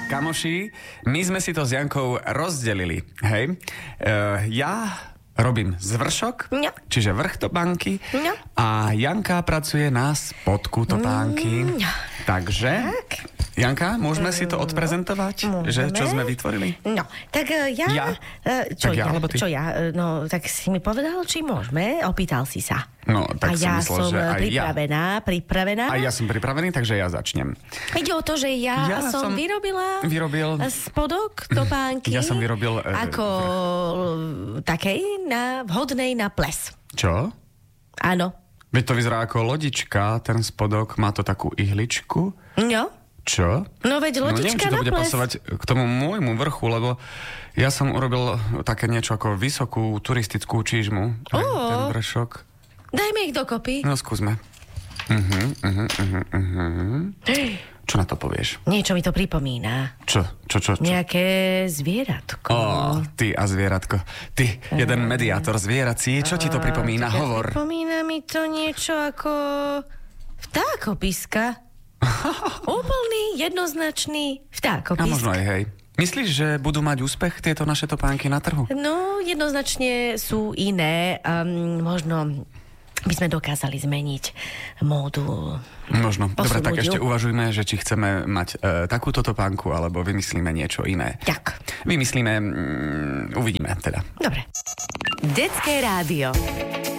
Kamoši, my sme si to s Jankou rozdelili, hej? Ja robím zvršok, No. čiže vrch topánky, No. a Janka pracuje na spodku topánky. No. Takže, Tak. Janka, môžeme si to odprezentovať? Môžeme. Že čo sme vytvorili? No, tak ja... Ja? Čo Tak ja, alebo ty? Čo ja? No, tak si mi povedal, či môžeme? Opýtal si sa. No, tak a som ja myslel, som že aj pripravená. A ja som pripravený, takže ja začnem. Ide o to, že ja som vyrobil spodok topánky. Ja som vyrobil... ako takej vhodnej na ples. Čo? Áno. Veď to vyzerá ako lodička, ten spodok, má to takú ihličku. No. Čo? No veď Neviem, lodička či to na bude ples. pasovať k tomu môjmu vrchu, lebo ja som urobil také niečo ako vysokú turistickú čížmu. Ten vršok. Dajme ich dokopy. No, skúsme. Čo na to povieš? Niečo mi to pripomína. Čo? Nejaké zvieratko. Ty a zvieratko. Ty, jeden mediátor zvierací. Čo ti to pripomína? Hovor. Pripomína mi to niečo ako vtákopiska. Úplný, jednoznačný A vtákopisk. možno aj hej. Myslíš, že budú mať úspech tieto naše topánky na trhu? No, jednoznačne sú iné. Možno by sme dokázali zmeniť módu. Možno. Dobre, tak Posunúť ešte ju. uvažujme, že či chceme mať takúto topánku, alebo vymyslíme niečo iné. Tak. Vymyslíme, uvidíme teda. Dobre. Detské rádio.